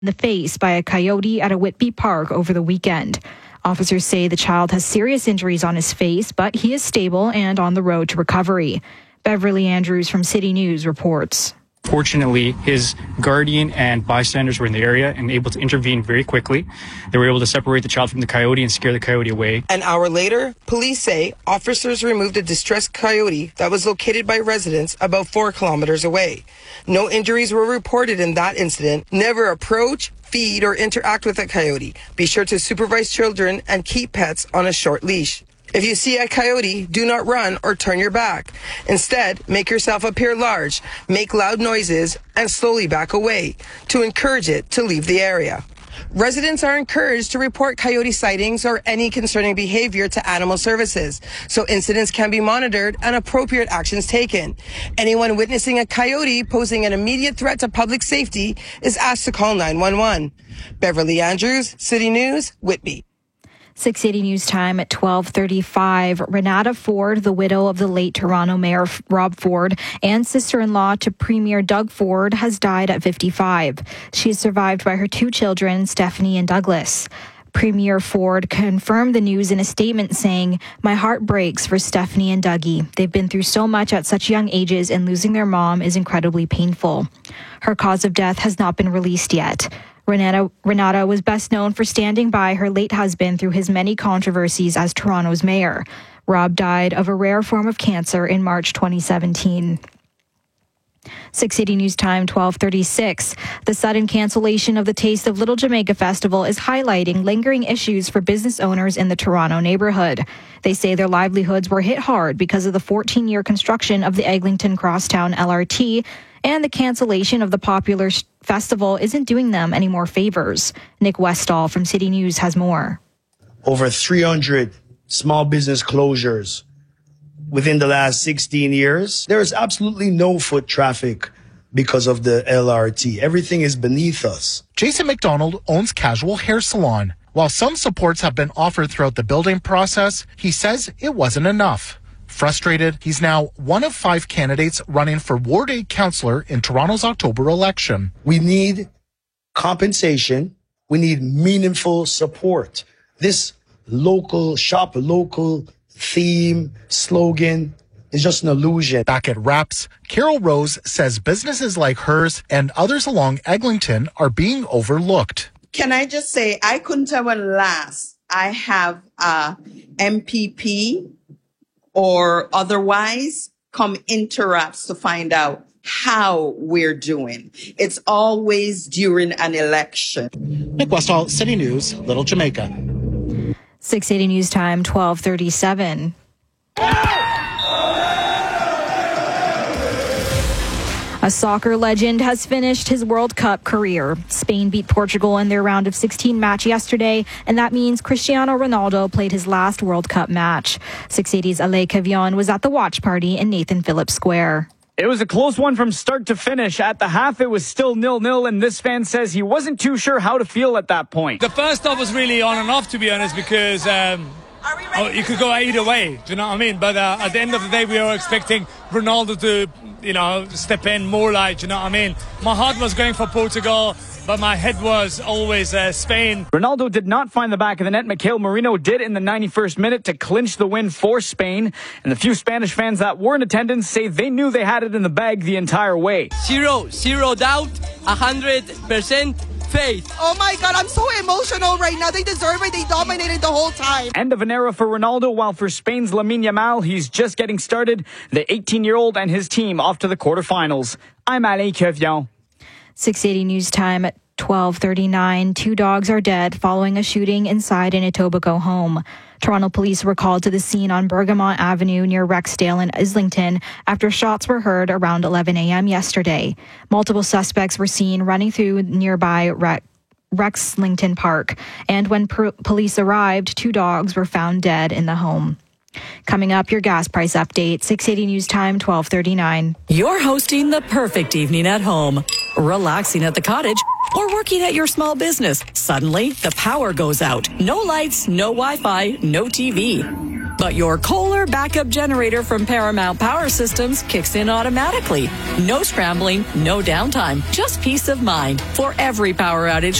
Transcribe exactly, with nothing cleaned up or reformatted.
in the face by a coyote at a Whitby park over the weekend. Officers say the child has serious injuries on his face, but he is stable and on the road to recovery. Beverly Andrews from City News reports. Fortunately, his guardian and bystanders were in the area and able to intervene very quickly. They were able to separate the child from the coyote and scare the coyote away. An hour later, police say officers removed a distressed coyote that was located by residents about four kilometers away. No injuries were reported in that incident. Never approach, feed, or interact with a coyote. Be sure to supervise children and keep pets on a short leash. If you see a coyote, do not run or turn your back. Instead, make yourself appear large, make loud noises, and slowly back away to encourage it to leave the area. Residents are encouraged to report coyote sightings or any concerning behavior to animal services, so incidents can be monitored and appropriate actions taken. Anyone witnessing a coyote posing an immediate threat to public safety is asked to call nine one one. Beverly Andrews, City News, Whitby. six eighty News Time at twelve thirty-five. Renata Ford, the widow of the late Toronto Mayor Rob Ford and sister-in-law to Premier Doug Ford, has died at fifty-five. She is survived by her two children, Stephanie and Douglas. Premier Ford confirmed the news in a statement saying, "My heart breaks for Stephanie and Dougie. They've been through so much at such young ages, and losing their mom is incredibly painful." Her cause of death has not been released yet. Renata, Renata was best known for standing by her late husband through his many controversies as Toronto's mayor. Rob died of a rare form of cancer in March twenty seventeen. six eighty News Time, twelve thirty-six. The sudden cancellation of the Taste of Little Jamaica Festival is highlighting lingering issues for business owners in the Toronto neighborhood. They say their livelihoods were hit hard because of the fourteen-year construction of the Eglinton Crosstown L R T, and the cancellation of the popular festival isn't doing them any more favors. Nick Westall from City News has more. Over three hundred small business closures within the last sixteen years. There is absolutely no foot traffic because of the L R T. Everything is beneath us. Jason McDonald owns Casual Hair Salon. While some supports have been offered throughout the building process, he says it wasn't enough. Frustrated, he's now one of five candidates running for Ward eight councillor in Toronto's October election. We need compensation. We need meaningful support. This local, shop local theme, slogan is just an illusion. Back at Raps, Carol Rose says businesses like hers and others along Eglinton are being overlooked. Can I just say, I couldn't tell when last I have a M P P or otherwise come into Raps to find out how we're doing. It's always during an election. Nick Westall, City News, Little Jamaica. six eighty News Time, twelve thirty-seven. A soccer legend has finished his World Cup career. Spain beat Portugal in their round of sixteen match yesterday, and that means Cristiano Ronaldo played his last World Cup match. six eighty's Ale Cavion was at the watch party in Nathan Phillips Square. It was a close one from start to finish. At the half, it was still nil nil, and this fan says he wasn't too sure how to feel at that point. The first half was really on and off, to be honest, because um, oh, you could go either way, do you know what I mean? But uh, at the end of the day, we were expecting Ronaldo to, you know, step in more like, do you know what I mean? My heart was going for Portugal, but my head was always uh, Spain. Ronaldo did not find the back of the net. Mikhail Merino did in the ninety-first minute to clinch the win for Spain. And the few Spanish fans that were in attendance say they knew they had it in the bag the entire way. Zero, zero doubt, one hundred percent faith. Oh my God, I'm so emotional right now. They deserve it. They dominated the whole time. End of an era for Ronaldo, while for Spain's Lamine Yamal, he's just getting started. The eighteen-year-old and his team off to the quarterfinals. I'm Ale Cavion. six eighty News Time at twelve thirty-nine. Two dogs are dead following a shooting inside an Etobicoke home. Toronto police were called to the scene on Bergamont Avenue near Rexdale in Islington after shots were heard around eleven a.m. yesterday. Multiple suspects were seen running through nearby Rex. Rexlington Park, and when per- police arrived, two dogs were found dead in the home. Coming up, your gas price update, six eighty News Time, twelve thirty-nine. You're hosting the perfect evening at home, relaxing at the cottage, or working at your small business. Suddenly, the power goes out. No lights, no Wi-Fi, no T V. But your Kohler backup generator from Paramount Power Systems kicks in automatically. No scrambling, no downtime, just peace of mind. For every power outage,